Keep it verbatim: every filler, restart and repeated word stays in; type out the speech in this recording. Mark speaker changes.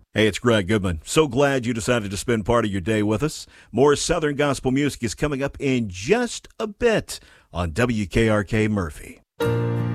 Speaker 1: Hey, it's Greg Goodman. So glad you decided to spend part of your day with us. More Southern gospel music is coming up in just a bit on W K R K Murphy.